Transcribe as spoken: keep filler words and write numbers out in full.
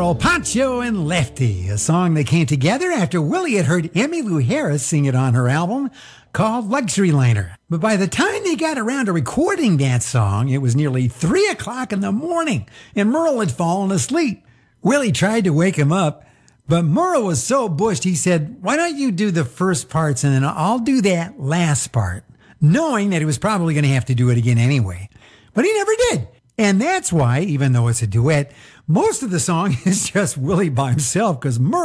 called Pancho and Lefty, a song that came together after Willie had heard Emmylou Harris sing it on her album called Luxury Liner. But by the time they got around to recording that song, it was nearly three o'clock in the morning, and Merle had fallen asleep. Willie tried to wake him up, but Merle was so bushed, he said, "Why don't you do the first parts and then I'll do that last part," knowing that he was probably going to have to do it again anyway. But he never did. And that's why, even though it's a duet, most of the song is just Willie by himself, because Merle